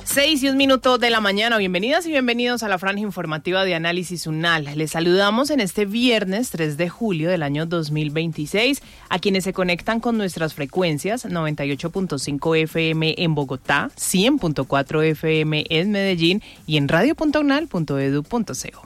6:01 de la mañana. Bienvenidas y bienvenidos a la franja informativa de Análisis UNAL. Les saludamos en este viernes 3 de julio del año 2026 a quienes se conectan con nuestras frecuencias 98.5 FM en Bogotá, 100.4 FM en Medellín y en radio.unal.edu.co.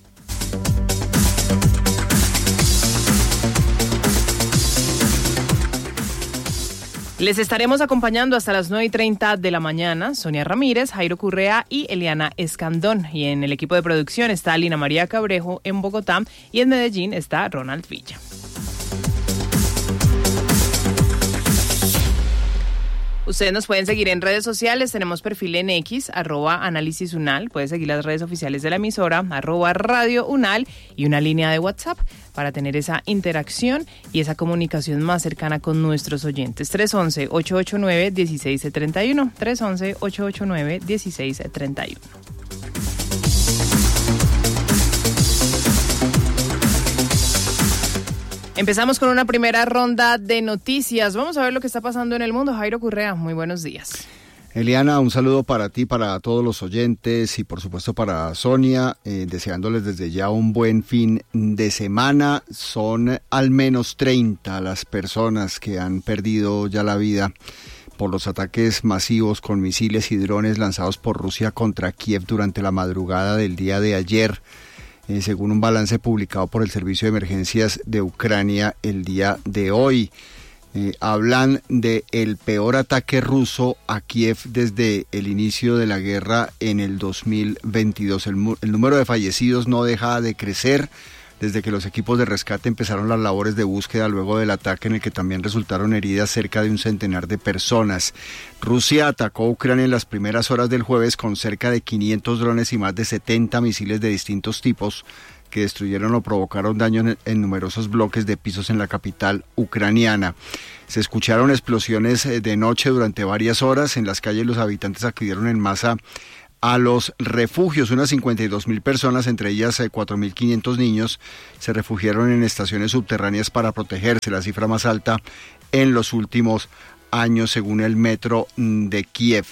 Les estaremos acompañando hasta las 9:30 de la mañana, Sonia Ramírez, Jairo Correa y Eliana Escandón. Y en el equipo de producción está Lina María Cabrejo en Bogotá y en Medellín está Ronald Villa. Ustedes nos pueden seguir en redes sociales, tenemos perfil en X, @AnálisisUNAL, puede seguir las redes oficiales de la emisora, @RadioUNAL y una línea de WhatsApp para tener esa interacción y esa comunicación más cercana con nuestros oyentes. 311-889-1631, 311-889-1631. Empezamos con una primera ronda de noticias. Vamos a ver lo que está pasando en el mundo. Jairo Correa, muy buenos días. Eliana, un saludo para ti, para todos los oyentes y por supuesto para Sonia, deseándoles desde ya un buen fin de semana. Son al menos 30 las personas que han perdido ya la vida por los ataques masivos con misiles y drones lanzados por Rusia contra Kiev durante la madrugada del día de ayer. Según un balance publicado por el Servicio de Emergencias de Ucrania el día de hoy. Hablan de el peor ataque ruso a Kiev desde el inicio de la guerra en el 2022. El número de fallecidos no deja de crecer desde que los equipos de rescate empezaron las labores de búsqueda luego del ataque en el que también resultaron heridas cerca de un centenar de personas. Rusia atacó a Ucrania en las primeras horas del jueves con cerca de 500 drones y más de 70 misiles de distintos tipos que destruyeron o provocaron daño en numerosos bloques de pisos en la capital ucraniana. Se escucharon explosiones de noche durante varias horas. En las calles los habitantes acudieron en masa a los refugios. Unas 52.000 personas, entre ellas 4.500 niños, se refugiaron en estaciones subterráneas para protegerse, la cifra más alta en los últimos años, según el metro de Kiev.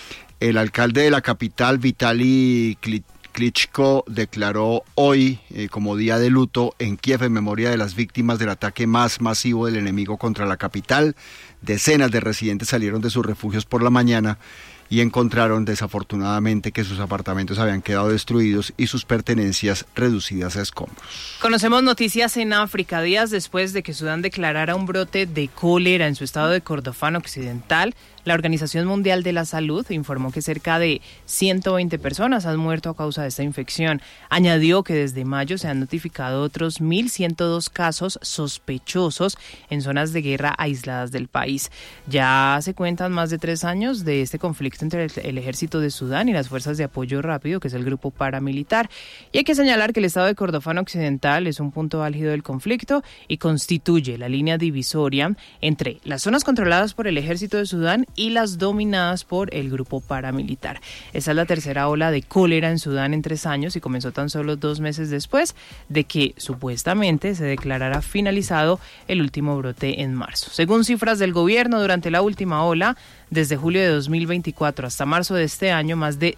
El alcalde de la capital, Vitaly Klitschko, declaró hoy como día de luto en Kiev en memoria de las víctimas del ataque más masivo del enemigo contra la capital. Decenas de residentes salieron de sus refugios por la mañana y encontraron desafortunadamente que sus apartamentos habían quedado destruidos y sus pertenencias reducidas a escombros. Conocemos noticias en África. Días después de que Sudán declarara un brote de cólera en su estado de Kordofán Occidental, la Organización Mundial de la Salud informó que cerca de 120 personas han muerto a causa de esta infección. Añadió que desde mayo se han notificado otros 1.102 casos sospechosos en zonas de guerra aisladas del país. Ya se cuentan más de 3 años de este conflicto entre el ejército de Sudán y las fuerzas de apoyo rápido, que es el grupo paramilitar. Y hay que señalar que el estado de Kordofán Occidental es un punto álgido del conflicto y constituye la línea divisoria entre las zonas controladas por el ejército de Sudán y las dominadas por el grupo paramilitar. Esta es la tercera ola de cólera en Sudán en 3 años y comenzó tan solo 2 meses después de que supuestamente se declarara finalizado el último brote en marzo. Según cifras del gobierno, durante la última ola, desde julio de 2024 hasta marzo de este año, más de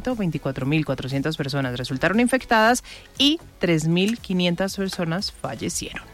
124.400 personas resultaron infectadas y 3.500 personas fallecieron.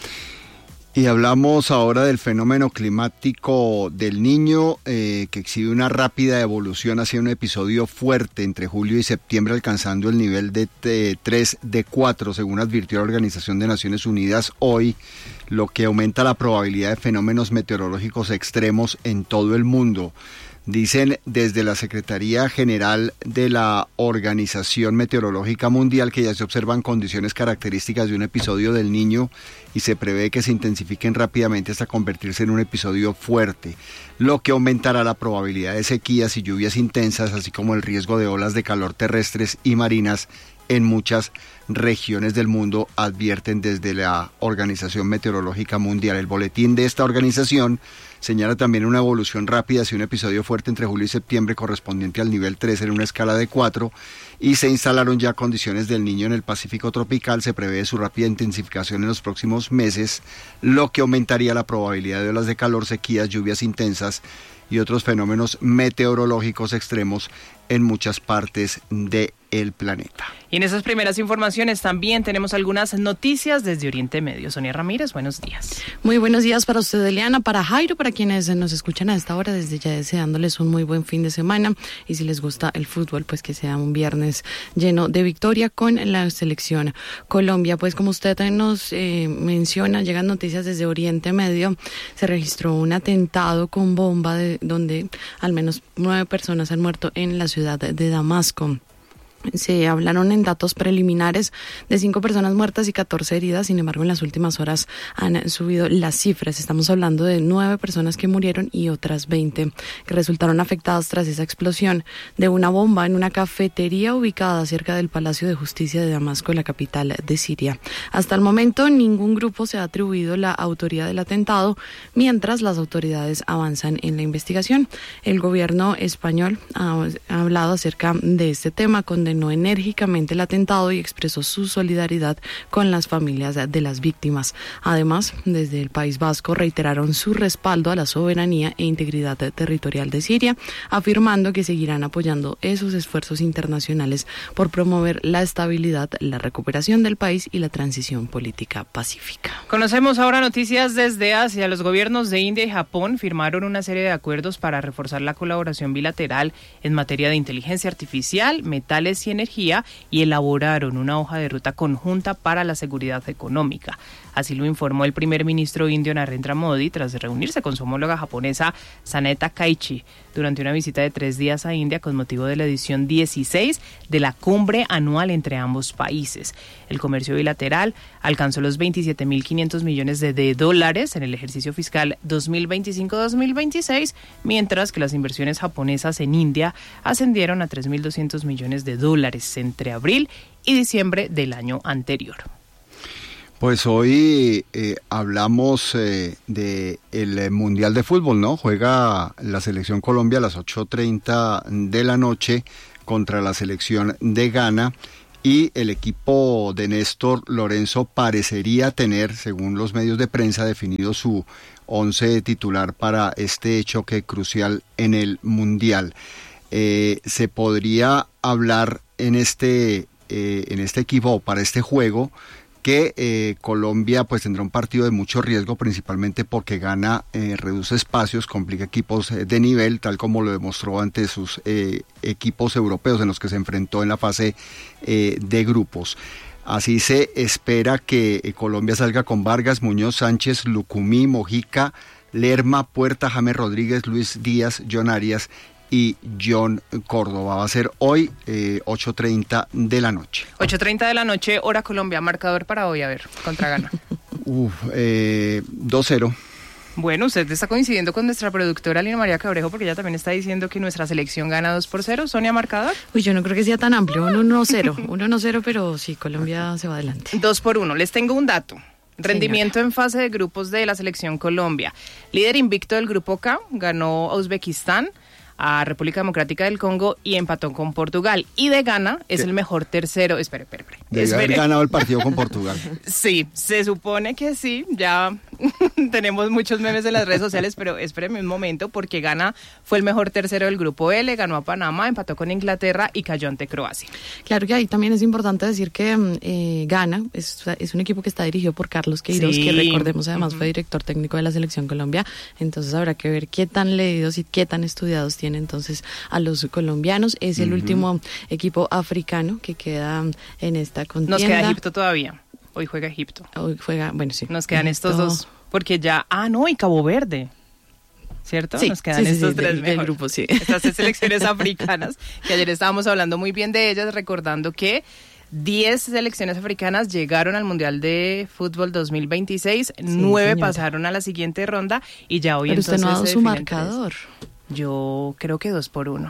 Y hablamos ahora del fenómeno climático del Niño, que exhibe una rápida evolución hacia un episodio fuerte entre julio y septiembre, alcanzando el nivel de 3 de 4, según advirtió la Organización de Naciones Unidas hoy, lo que aumenta la probabilidad de fenómenos meteorológicos extremos en todo el mundo. Dicen desde la Secretaría General de la Organización Meteorológica Mundial que ya se observan condiciones características de un episodio del Niño y se prevé que se intensifiquen rápidamente hasta convertirse en un episodio fuerte, lo que aumentará la probabilidad de sequías y lluvias intensas, así como el riesgo de olas de calor terrestres y marinas en muchas regiones del mundo, advierten desde la Organización Meteorológica Mundial. El boletín de esta organización señala también una evolución rápida hacia un episodio fuerte entre julio y septiembre correspondiente al nivel 3 en una escala de 4 y se instalaron ya condiciones del Niño en el Pacífico tropical. Se prevé su rápida intensificación en los próximos meses, lo que aumentaría la probabilidad de olas de calor, sequías, lluvias intensas y otros fenómenos meteorológicos extremos en muchas partes del planeta. Y en esas primeras informaciones también tenemos algunas noticias desde Oriente Medio. Sonia Ramírez, buenos días. Muy buenos días para usted, Eliana, para Jairo, para quienes nos escuchan a esta hora, desde ya deseándoles un muy buen fin de semana, y si les gusta el fútbol, pues que sea un viernes lleno de victoria con la selección Colombia. Pues como usted nos menciona, llegan noticias desde Oriente Medio. Se registró un atentado con bomba donde al menos 9 personas han muerto en la ciudad de Damasco. Se hablaron en datos preliminares de 5 personas muertas y 14 heridas. Sin embargo, en las últimas horas han subido las cifras. Estamos hablando de 9 personas que murieron y otras 20 que resultaron afectadas tras esa explosión de una bomba en una cafetería ubicada cerca del Palacio de Justicia de Damasco, la capital de Siria. Hasta el momento, ningún grupo se ha atribuido la autoría del atentado, mientras las autoridades avanzan en la investigación. El gobierno español ha hablado acerca de este tema, condenó enérgicamente el atentado y expresó su solidaridad con las familias de las víctimas. Además, desde el País Vasco reiteraron su respaldo a la soberanía e integridad territorial de Siria, afirmando que seguirán apoyando esos esfuerzos internacionales por promover la estabilidad, la recuperación del país y la transición política pacífica. Conocemos ahora noticias desde Asia. Los gobiernos de India y Japón firmaron una serie de acuerdos para reforzar la colaboración bilateral en materia de inteligencia artificial, metales y energía, y elaboraron una hoja de ruta conjunta para la seguridad económica. Así lo informó el primer ministro indio Narendra Modi tras reunirse con su homóloga japonesa Sanee Takaichi durante una visita de 3 días a India con motivo de la edición 16 de la cumbre anual entre ambos países. El comercio bilateral alcanzó los 27.500 millones de dólares en el ejercicio fiscal 2025-2026, mientras que las inversiones japonesas en India ascendieron a 3.200 millones de dólares entre abril y diciembre del año anterior. Pues hoy hablamos de el Mundial de Fútbol, ¿no? Juega la selección Colombia a las 8:30 de la noche contra la selección de Ghana, y el equipo de Néstor Lorenzo parecería tener, según los medios de prensa, definido su 11 titular para este choque crucial en el Mundial. Se podría hablar en este equipo, para este juego, que Colombia pues tendrá un partido de mucho riesgo, principalmente porque Ghana reduce espacios, complica equipos de nivel, tal como lo demostró ante sus equipos europeos en los que se enfrentó en la fase de grupos. Así se espera que Colombia salga con Vargas, Muñoz, Sánchez, Lucumí, Mojica, Lerma, Puerta, James Rodríguez, Luis Díaz, John Arias y John Córdoba. Va a ser hoy 8:30 de la noche. 8:30 de la noche, hora Colombia. Marcador para hoy, a ver, contra Ghana. 2-0. Bueno, usted está coincidiendo con nuestra productora Lina María Cabrejo, porque ella también está diciendo que nuestra selección gana 2-0. Sonia, marcador. Uy, yo no creo que sea tan amplio, 1-0, 1-0, pero sí, Colombia se va adelante. 2-1. Les tengo un dato. Rendimiento Señora. en fase de grupos de la selección Colombia. Líder invicto del grupo K, ganó a Uzbekistán, a República Democrática del Congo y empató con Portugal. Y de Ghana es el mejor tercero. Espere. Debe haber ganado el partido con Portugal. Sí, se supone que sí. Ya tenemos muchos memes en las redes sociales, pero espéreme un momento, porque Ghana fue el mejor tercero del grupo L, ganó a Panamá, empató con Inglaterra y cayó ante Croacia. Claro que ahí también es importante decir que Ghana es un equipo que está dirigido por Carlos Queiroz, Sí. que recordemos además fue director técnico de la selección Colombia. Entonces habrá que ver qué tan leídos y qué tan estudiados tiene entonces a los colombianos. Es el último equipo africano que queda en esta contienda. Nos queda Egipto todavía. Hoy juega Egipto. Hoy juega, bueno, sí. Nos quedan Egipto. estos dos, porque ya... y Cabo Verde. ¿Cierto? Sí, Nos quedan estos tres del mejor. grupo, sí. Estas selecciones africanas, que ayer estábamos hablando muy bien de ellas, recordando que 10 selecciones africanas llegaron al Mundial de Fútbol 2026, 9 señora. pasaron a la siguiente ronda y ya hoy Pero entonces usted no ha dado se su definen marcador. 3. Yo creo que 2-1.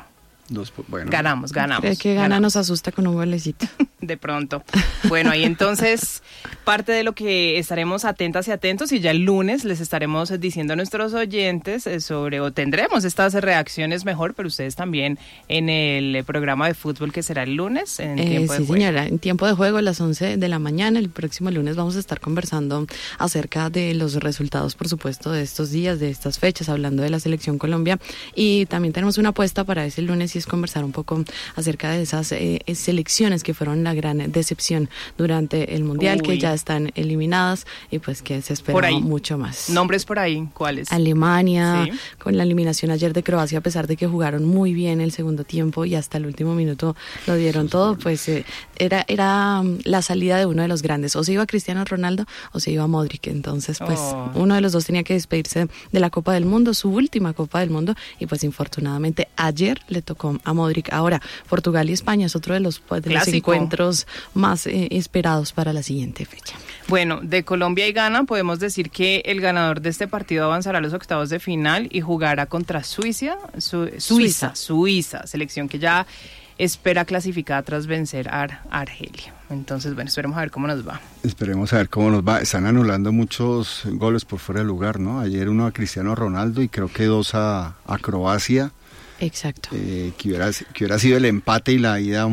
Bueno. Ganamos. El que gana nos asusta con un golecito. De pronto. Bueno, ahí entonces parte de lo que estaremos atentas y atentos, y ya el lunes les estaremos diciendo a nuestros oyentes o tendremos estas reacciones mejor, pero ustedes también en el programa de fútbol que será el lunes en tiempo de juego. Sí, señora, en tiempo de juego a las 11 de la mañana, el próximo lunes vamos a estar conversando acerca de los resultados, por supuesto, de estos días, de estas fechas, hablando de la Selección Colombia, y también tenemos una apuesta para ese lunes y es conversar un poco acerca de esas selecciones que fueron la gran decepción durante el Mundial, que ya están eliminadas y pues que se espera mucho más. ¿Nombres por ahí? ¿Cuáles? Alemania, sí, con la eliminación ayer de Croacia, a pesar de que jugaron muy bien el segundo tiempo y hasta el último minuto lo dieron todo, pues era la salida de uno de los grandes, o se iba Cristiano Ronaldo o se iba Modric, entonces pues uno de los dos tenía que despedirse de la Copa del Mundo, su última Copa del Mundo, y pues infortunadamente ayer le tocó a Modric. Ahora, Portugal y España es otro de los encuentros más esperados para la siguiente fecha. Bueno, de Colombia y Ghana podemos decir que el ganador de este partido avanzará a los octavos de final y jugará contra Suiza, selección que ya espera clasificada tras vencer a Argelia. Entonces, bueno, esperemos a ver cómo nos va. Esperemos a ver cómo nos va. Están anulando muchos goles por fuera de lugar, ¿no? Ayer uno a Cristiano Ronaldo y creo que 2 a Croacia. Exacto. Que hubiera sido el empate y la ida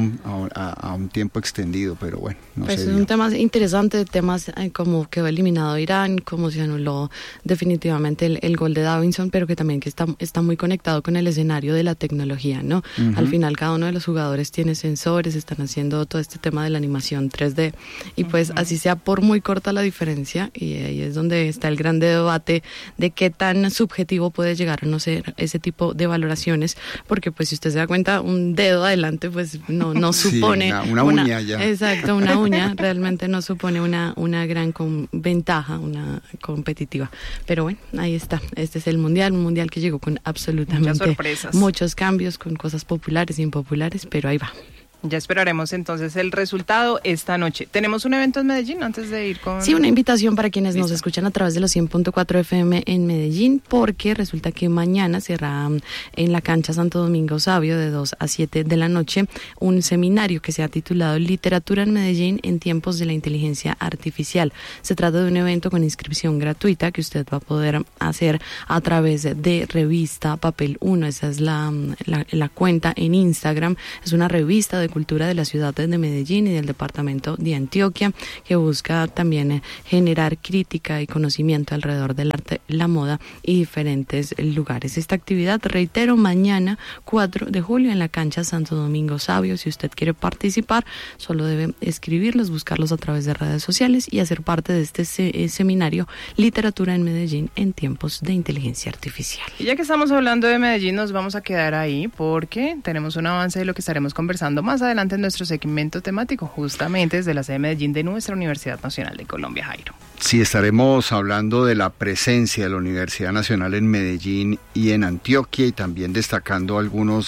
a un tiempo extendido, pero bueno, no sé. Es un tema interesante, temas como quedó eliminado Irán, cómo se anuló definitivamente el gol de Davinson, pero que también que está muy conectado con el escenario de la tecnología, ¿no? Uh-huh. Al final cada uno de los jugadores tiene sensores, están haciendo todo este tema de la animación 3D y pues así sea por muy corta la diferencia, y ahí es donde está el gran debate de qué tan subjetivo puede llegar a no ser ese tipo de valoraciones, porque pues si usted se da cuenta, un dedo adelante pues no supone... Sí, una uña ya. Exacto, una uña realmente no supone una gran ventaja, una competitiva. Pero bueno, ahí está, este es el Mundial, un Mundial que llegó con absolutamente muchos cambios, con cosas populares e impopulares, pero ahí va. Ya esperaremos entonces el resultado esta noche. ¿Tenemos un evento en Medellín antes de ir con...? Sí, una invitación para quienes nos escuchan a través de los 100.4 FM en Medellín, porque resulta que mañana será en la cancha Santo Domingo Sabio de 2 a 7 de la noche un seminario que se ha titulado Literatura en Medellín en tiempos de la inteligencia artificial. Se trata de un evento con inscripción gratuita que usted va a poder hacer a través de Revista Papel 1. Esa es la cuenta en Instagram. Es una revista de cultura de la ciudad de Medellín y del departamento de Antioquia, que busca también generar crítica y conocimiento alrededor del arte, la moda y diferentes lugares. Esta actividad, reitero, mañana 4 de julio en la cancha Santo Domingo Sabio. Si usted quiere participar, solo debe escribirlos, buscarlos a través de redes sociales y hacer parte de este seminario Literatura en Medellín en tiempos de inteligencia artificial. Y ya que estamos hablando de Medellín, nos vamos a quedar ahí porque tenemos un avance de lo que estaremos conversando más adelante en nuestro segmento temático, justamente desde la sede de Medellín de nuestra Universidad Nacional de Colombia, Jairo. Sí, estaremos hablando de la presencia de la Universidad Nacional en Medellín y en Antioquia, y también destacando algunos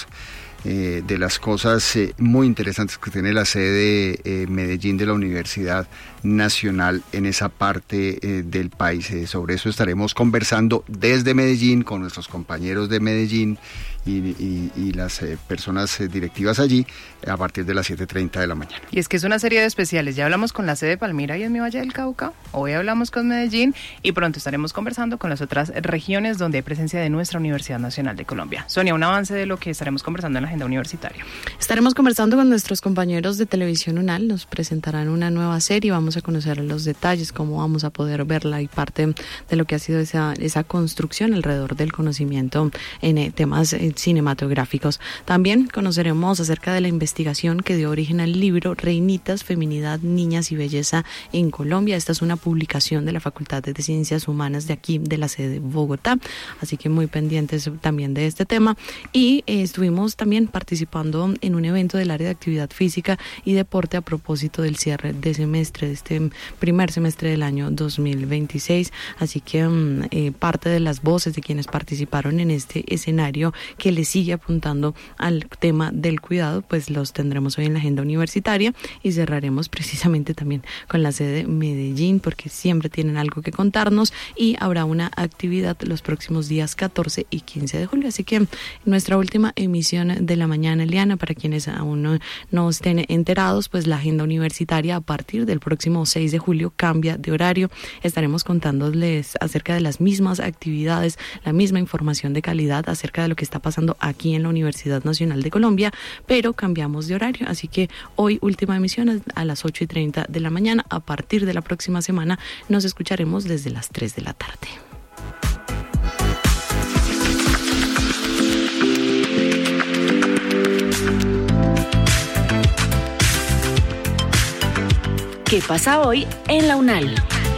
de las cosas muy interesantes que tiene la sede de Medellín de la Universidad Nacional en esa parte del país. Sobre eso estaremos conversando desde Medellín con nuestros compañeros de Medellín y las personas directivas allí a partir de las 7:30 de la mañana. Y es que es una serie de especiales. Ya hablamos con la sede de Palmira y en mi Valle del Cauca. Hoy hablamos con Medellín y pronto estaremos conversando con las otras regiones donde hay presencia de nuestra Universidad Nacional de Colombia. Sonia, un avance de lo que estaremos conversando en la agenda universitaria. Estaremos conversando con nuestros compañeros de Televisión UNAL. Nos presentarán una nueva serie. Vamos a conocer los detalles, cómo vamos a poder verla y parte de lo que ha sido esa construcción alrededor del conocimiento en temas cinematográficos. También conoceremos acerca de la investigación que dio origen al libro Reinitas, Feminidad, Niñas y Belleza en Colombia. Esta es una publicación de la Facultad de Ciencias Humanas de aquí, de la sede de Bogotá, así que muy pendientes también de este tema. Y estuvimos también participando en un evento del área de actividad física y deporte a propósito del cierre de semestre, de este primer semestre del año 2026, así que parte de las voces de quienes participaron en este escenario que que le sigue apuntando al tema del cuidado, pues los tendremos hoy en la agenda universitaria y cerraremos precisamente también con la sede de Medellín, porque siempre tienen algo que contarnos y habrá una actividad los próximos días 14 y 15 de julio. Así que nuestra última emisión de la mañana, Eliana, para quienes aún no estén enterados, pues la agenda universitaria a partir del próximo 6 de julio cambia de horario. Estaremos contándoles acerca de las mismas actividades, la misma información de calidad acerca de lo que está pasando aquí en la Universidad Nacional de Colombia, pero cambiamos de horario. Así que hoy última emisión a las 8:30 de la mañana. A partir de la próxima semana nos escucharemos desde las 3 de la tarde. ¿Qué pasa hoy en la UNAL?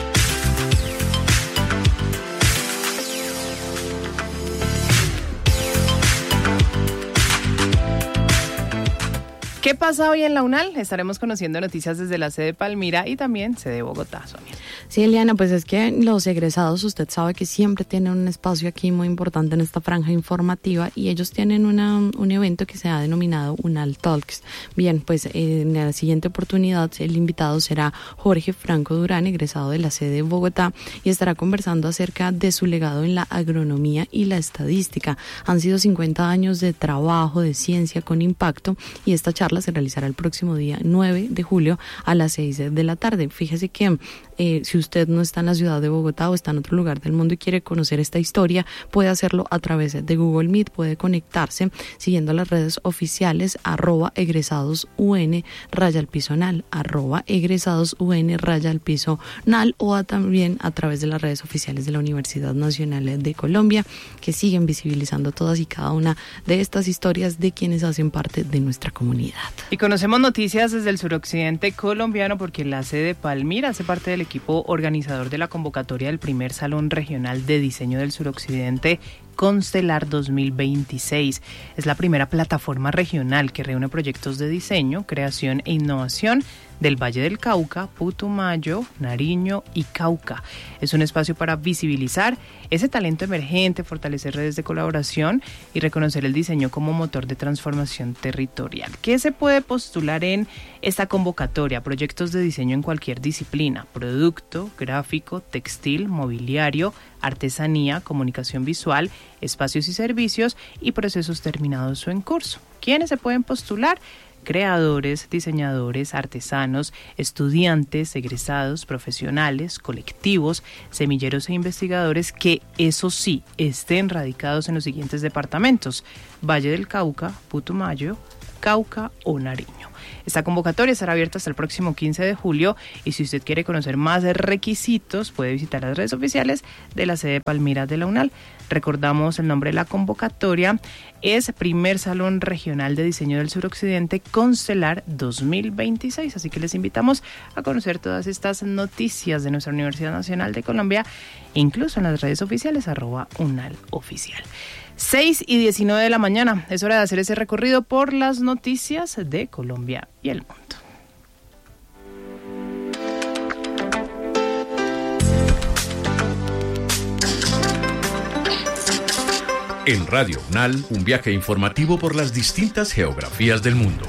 ¿Qué pasa hoy en la UNAL? Estaremos conociendo noticias desde la sede de Palmira y también sede Bogotá, Sonia. Sí, Eliana, pues es que los egresados, usted sabe que siempre tienen un espacio aquí muy importante en esta franja informativa y ellos tienen un evento que se ha denominado UNAL Talks. Bien, pues en la siguiente oportunidad el invitado será Jorge Franco Durán, egresado de la sede de Bogotá, y estará conversando acerca de su legado en la agronomía y la estadística. Han sido 50 años de trabajo, de ciencia con impacto, y esta charla se realizará el próximo día 9 de julio a las 6 de la tarde. Fíjese que si usted no está en la ciudad de Bogotá o está en otro lugar del mundo y quiere conocer esta historia, puede hacerlo a través de Google Meet, puede conectarse siguiendo las redes oficiales @egresadosun _NAL, @egresadosun _NAL, o también a través de las redes oficiales de la Universidad Nacional de Colombia, que siguen visibilizando todas y cada una de estas historias de quienes hacen parte de nuestra comunidad. Y conocemos noticias desde el suroccidente colombiano porque la sede de Palmira hace parte del equipo organizador de la convocatoria del primer Salón Regional de Diseño del Suroccidente Constelar 2026. Es la primera plataforma regional que reúne proyectos de diseño, creación e innovación del Valle del Cauca, Putumayo, Nariño y Cauca. Es un espacio para visibilizar ese talento emergente, fortalecer redes de colaboración y reconocer el diseño como motor de transformación territorial. ¿Qué se puede postular en esta convocatoria? Proyectos de diseño en cualquier disciplina: producto, gráfico, textil, mobiliario, artesanía, comunicación visual, espacios y servicios y procesos terminados o en curso. ¿Quiénes se pueden postular? Creadores, diseñadores, artesanos, estudiantes, egresados, profesionales, colectivos, semilleros e investigadores que, eso sí, estén radicados en los siguientes departamentos: Valle del Cauca, Putumayo, Cauca o Nariño. Esta convocatoria estará abierta hasta el próximo 15 de julio y si usted quiere conocer más requisitos puede visitar las redes oficiales de la sede de Palmira de la UNAL. Recordamos el nombre de la convocatoria, es Primer Salón Regional de Diseño del Suroccidente Constelar 2026, así que les invitamos a conocer todas estas noticias de nuestra Universidad Nacional de Colombia, incluso en las redes oficiales @UNALOficial. 6:19 de la mañana, es hora de hacer ese recorrido por las noticias de Colombia y el mundo. En Radio UNAL, un viaje informativo por las distintas geografías del mundo.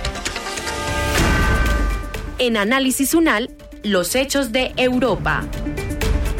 En Análisis UNAL, los hechos de Europa.